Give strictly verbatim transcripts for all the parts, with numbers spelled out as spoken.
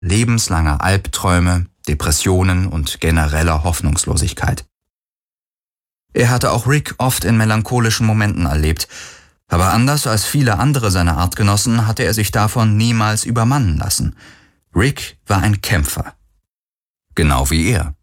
lebenslanger Albträume, Depressionen und genereller Hoffnungslosigkeit. Er hatte auch Rick oft in melancholischen Momenten erlebt, aber anders als viele andere seiner Artgenossen hatte er sich davon niemals übermannen lassen. Rick war ein Kämpfer. Genau wie er.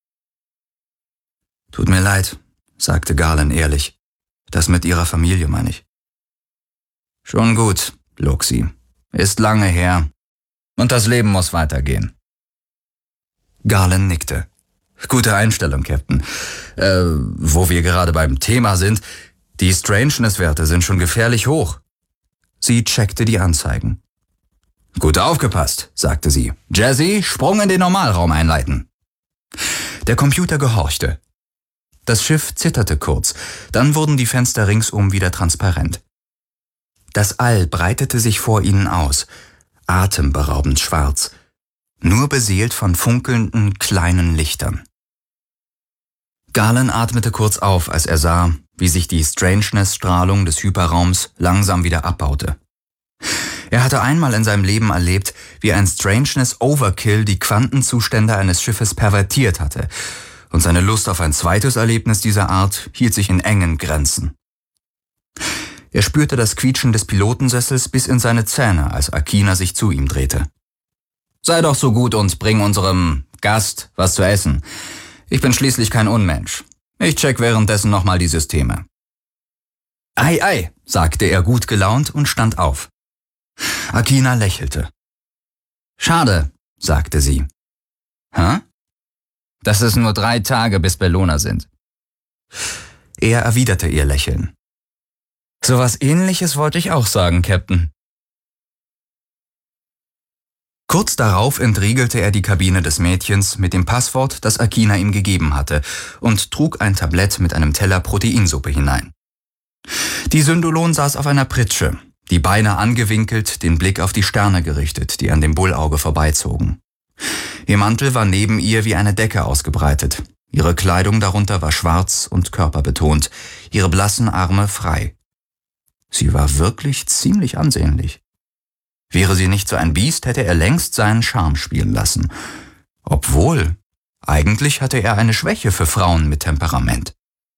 »Tut mir leid«, sagte Garland ehrlich. »Das mit Ihrer Familie, meine ich.« »Schon gut«, log sie. »Ist lange her. Und das Leben muss weitergehen.« Garland nickte. »Gute Einstellung, Captain. Äh, wo wir gerade beim Thema sind, die Strangeness-Werte sind schon gefährlich hoch.« Sie checkte die Anzeigen. »Gut aufgepasst«, sagte sie. »Jazzy, Sprung in den Normalraum einleiten.« Der Computer gehorchte. Das Schiff zitterte kurz, dann wurden die Fenster ringsum wieder transparent. Das All breitete sich vor ihnen aus, atemberaubend schwarz, nur beseelt von funkelnden kleinen Lichtern. Garland atmete kurz auf, als er sah, wie sich die Strangeness-Strahlung des Hyperraums langsam wieder abbaute. Er hatte einmal in seinem Leben erlebt, wie ein Strangeness-Overkill die Quantenzustände eines Schiffes pervertiert hatte, und seine Lust auf ein zweites Erlebnis dieser Art hielt sich in engen Grenzen. Er spürte das Quietschen des Pilotensessels bis in seine Zähne, als Akina sich zu ihm drehte. »Sei doch so gut und bring unserem Gast was zu essen. Ich bin schließlich kein Unmensch. Ich check währenddessen nochmal die Systeme.« »Ei, ei«, sagte er gut gelaunt und stand auf. Akina lächelte. »Schade«, sagte sie. »Hä?« »Dass es nur drei Tage bis Bellona sind.« Er erwiderte ihr Lächeln. »Sowas Ähnliches wollte ich auch sagen, Captain.« Kurz darauf entriegelte er die Kabine des Mädchens mit dem Passwort, das Akina ihm gegeben hatte, und trug ein Tablett mit einem Teller Proteinsuppe hinein. Die Syndolon saß auf einer Pritsche, die Beine angewinkelt, den Blick auf die Sterne gerichtet, die an dem Bullauge vorbeizogen. Ihr Mantel war neben ihr wie eine Decke ausgebreitet. Ihre Kleidung darunter war schwarz und körperbetont, ihre blassen Arme frei. Sie war wirklich ziemlich ansehnlich. Wäre sie nicht so ein Biest, hätte er längst seinen Charme spielen lassen. Obwohl, eigentlich hatte er eine Schwäche für Frauen mit Temperament.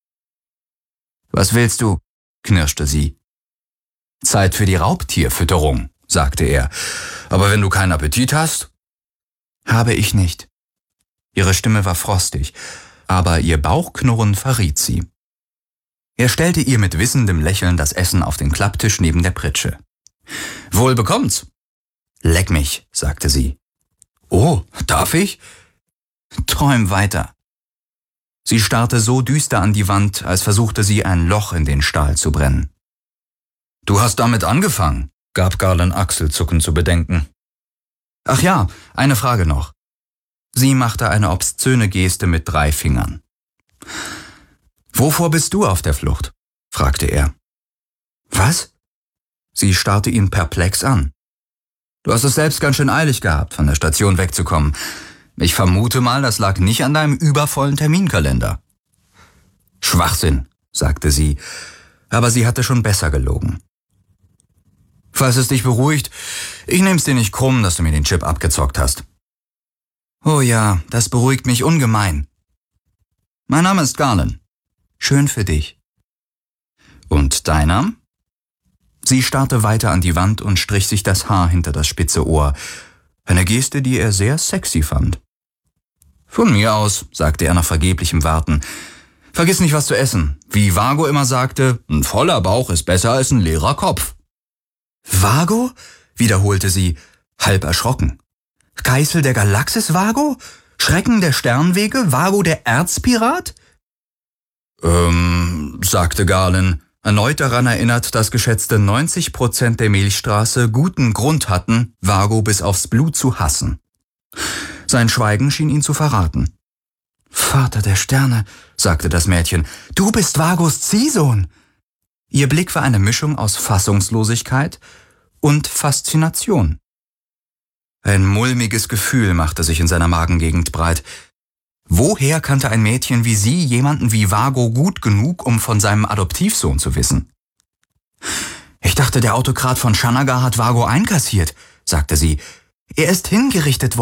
»Was willst du?« knirschte sie. »Zeit für die Raubtierfütterung«, sagte er. »Aber wenn du keinen Appetit hast?« »Habe ich nicht.« Ihre Stimme war frostig, aber ihr Bauchknurren verriet sie. Er stellte ihr mit wissendem Lächeln das Essen auf den Klapptisch neben der Pritsche. »Wohl bekommt's.« »Leck mich«, sagte sie. »Oh, darf ich?« »Träum weiter.« Sie starrte so düster an die Wand, als versuchte sie ein Loch in den Stahl zu brennen. »Du hast damit angefangen«, gab Garland achselzuckend zu bedenken. »Ach ja, eine Frage noch.« Sie machte eine obszöne Geste mit drei Fingern. »Wovor bist du auf der Flucht?« fragte er. »Was?« Sie starrte ihn perplex an. »Du hast es selbst ganz schön eilig gehabt, von der Station wegzukommen. Ich vermute mal, das lag nicht an deinem übervollen Terminkalender.« »Schwachsinn«, sagte sie, aber sie hatte schon besser gelogen. »Falls es dich beruhigt, ich nehm's dir nicht krumm, dass du mir den Chip abgezockt hast.« »Oh ja, das beruhigt mich ungemein.« »Mein Name ist Garland.« »Schön für dich.« »Und deiner?« Sie starrte weiter an die Wand und strich sich das Haar hinter das spitze Ohr. Eine Geste, die er sehr sexy fand. »Von mir aus«, sagte er nach vergeblichem Warten. »Vergiss nicht, was zu essen. Wie Vago immer sagte, ein voller Bauch ist besser als ein leerer Kopf.« »Vago?« wiederholte sie, halb erschrocken. »Geißel der Galaxis Vago? Schrecken der Sternwege? Vago der Erzpirat?« Ähm, sagte Garland, erneut daran erinnert, dass geschätzte neunzig Prozent der Milchstraße guten Grund hatten, Vago bis aufs Blut zu hassen. Sein Schweigen schien ihn zu verraten. »Vater der Sterne«, sagte das Mädchen, »du bist Vagos Ziehsohn!« Ihr Blick war eine Mischung aus Fassungslosigkeit und Faszination. Ein mulmiges Gefühl machte sich in seiner Magengegend breit. Woher kannte ein Mädchen wie sie jemanden wie Vago gut genug, um von seinem Adoptivsohn zu wissen? »Ich dachte, der Autokrat von Shanagar hat Vago einkassiert«, sagte sie. Er ist hingerichtet